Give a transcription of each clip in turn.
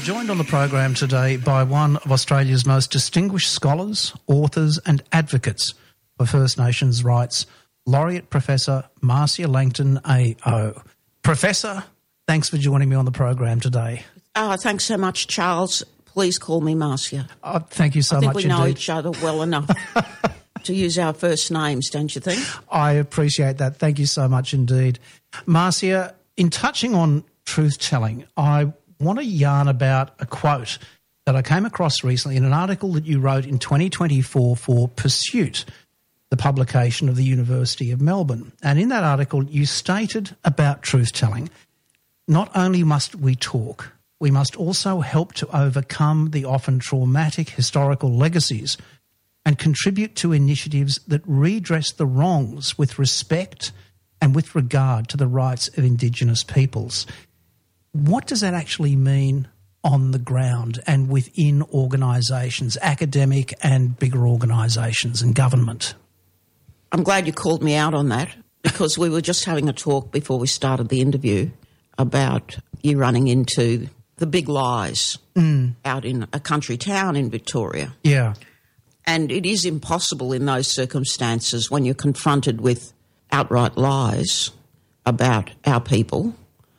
joined on the program today by one of Australia's most distinguished scholars, authors and advocates for First Nations rights, Laureate Professor Marcia Langton AO. Professor, thanks for joining me on the program today. Thanks so much, Charles. Please call me Marcia. Thank you so much indeed. I think we know each other well enough to use our first names, don't you think? I appreciate that. Thank you so much indeed. Marcia, in touching on truth-telling, I want to yarn about a quote that I came across recently in an article that you wrote in 2024 for Pursuit, the publication of the University of Melbourne. And in that article, you stated about truth-telling, not only must we talk, we must also help to overcome the often traumatic historical legacies and contribute to initiatives that redress the wrongs with respect and with regard to the rights of Indigenous peoples. What does that actually mean on the ground and within organisations, academic and bigger organisations and government? I'm glad you called me out on that, because we were just having a talk before we started the interview about you running into the big lies out in a country town in Victoria. Yeah. And it is impossible in those circumstances, when you're confronted with outright lies about our people,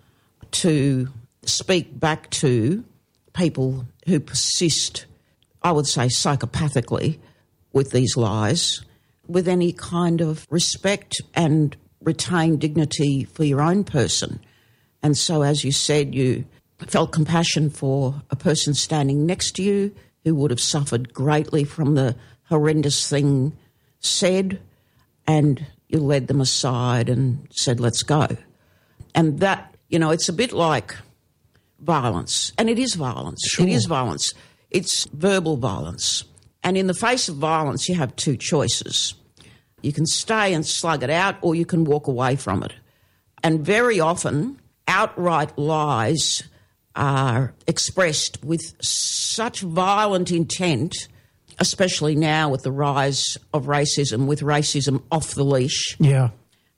to speak back to people who persist, I would say psychopathically, with these lies, with any kind of respect and retain dignity for your own person. And so, as you said, you felt compassion for a person standing next to you who would have suffered greatly from the horrendous thing said, and you led them aside and said, let's go. And that, it's a bit like violence, and it is violence. Sure. It is violence. It's verbal violence. And in the face of violence, you have two choices. You can stay and slug it out, or you can walk away from it. And very often, outright lies are expressed with such violent intent, especially now with the rise of racism, with racism off the leash. Yeah.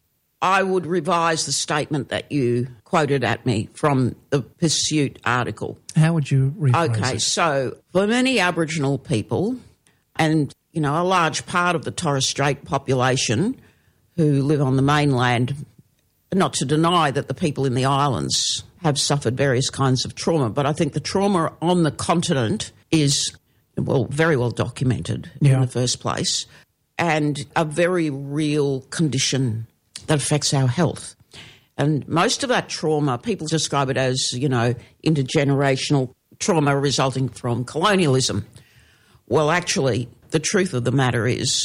I would revise the statement that you quoted at me from the Pursuit article. How would you rephrase it? Okay, so for many Aboriginal people, and, a large part of the Torres Strait population who live on the mainland, not to deny that the people in the islands have suffered various kinds of trauma, but I think the trauma on the continent is, very well documented in the first place, and a very real condition that affects our health. And most of that trauma, people describe it as, intergenerational trauma resulting from colonialism. Well, actually, the truth of the matter is,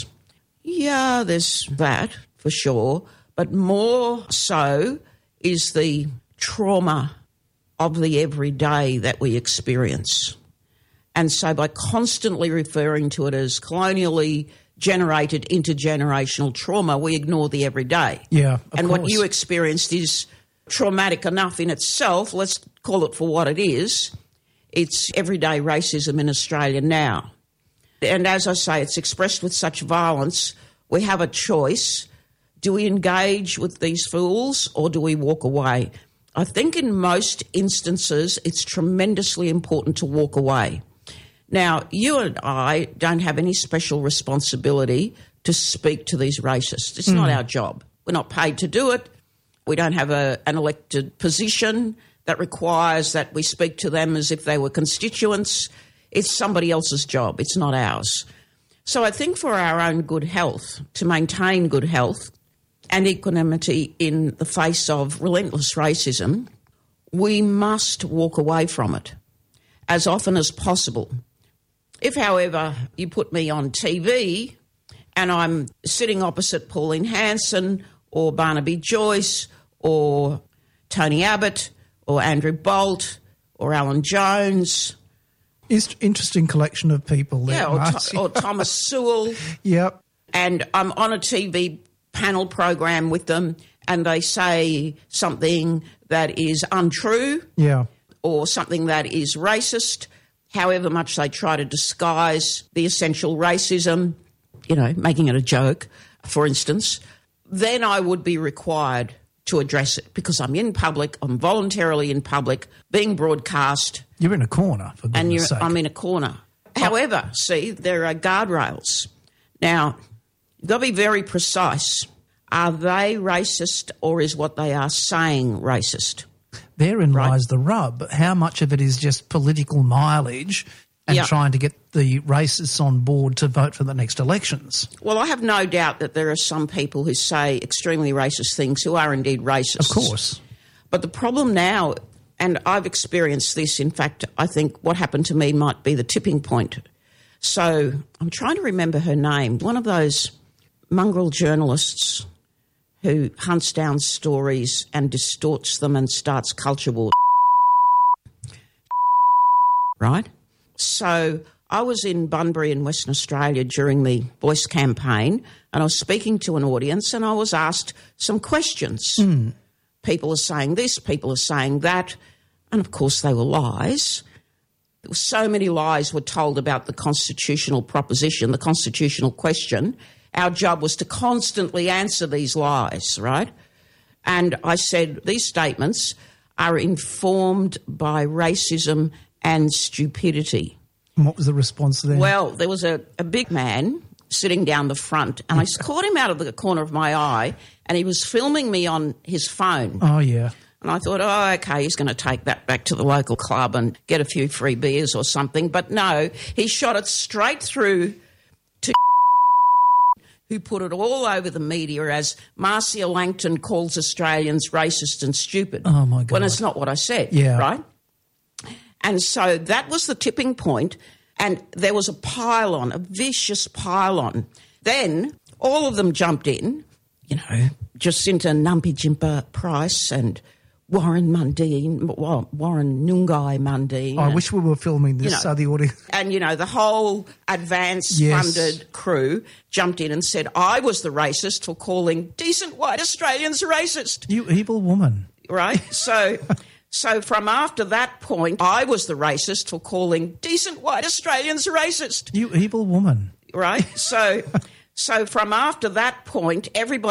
there's that for sure, but more so is the trauma of the everyday that we experience. And so by constantly referring to it as colonially generated intergenerational trauma, we ignore the everyday. Yeah, and what you experienced is traumatic enough in itself. Let's call it for what it is. It's everyday racism in Australia now. And as I say, it's expressed with such violence. We have a choice. Do we engage with these fools, or do we walk away? I think in most instances it's tremendously important to walk away. Now, you and I don't have any special responsibility to speak to these racists. It's not our job. We're not paid to do it. We don't have an elected position that requires that we speak to them as if they were constituents. It's somebody else's job. It's not ours. So I think for our own good health, to maintain good health and equanimity in the face of relentless racism, we must walk away from it as often as possible. If, however, you put me on TV and I'm sitting opposite Pauline Hanson or Barnaby Joyce or Tony Abbott or Andrew Bolt or Alan Jones. Interesting collection of people there, or Thomas Sewell. Yep. And I'm on a TV panel program with them and they say something that is untrue or something that is racist, however much they try to disguise the essential racism, making it a joke, for instance, then I would be required to address it because I'm in public, I'm voluntarily in public, being broadcast. You're in a corner, for goodness sake. I'm in a corner. However, see, there are guardrails. Now, you've got to be very precise. Are they racist or is what they are saying racist? Therein lies the rub. How much of it is just political mileage and trying to get the racists on board to vote for the next elections? Well, I have no doubt that there are some people who say extremely racist things who are indeed racist. Of course. But the problem now, and I've experienced this, in fact, I think what happened to me might be the tipping point. So I'm trying to remember her name, one of those mongrel journalists who hunts down stories and distorts them and starts culture war. Right? So I was in Bunbury in Western Australia during the Voice campaign and I was speaking to an audience and I was asked some questions. People are saying this, people are saying that, and of course they were lies. So many lies were told about the constitutional proposition, the constitutional question. Our job was to constantly answer these lies, right? And I said these statements are informed by racism and stupidity. And what was the response there? Well, there was a big man sitting down the front and I caught him out of the corner of my eye and he was filming me on his phone. Oh, yeah. And I thought, oh, okay, he's going to take that back to the local club and get a few free beers or something. But no, he shot it straight through to who put it all over the media as Marcia Langton calls Australians racist and stupid. Oh, my God. When it's not what I said, right? And so that was the tipping point, and there was a pile-on, a vicious pile-on. Then all of them jumped in, you know, Jacinta Nampijinpa Price and Warren Mundine, Warren Nungai Mundine. I wish we were filming this so the audience... And, you know, the whole advance-funded crew jumped in and said I was the racist for calling decent white Australians racist. You evil woman. Right? So from after that point, I was the racist for calling decent white Australians racist. You evil woman. Right? So from after that point, everybody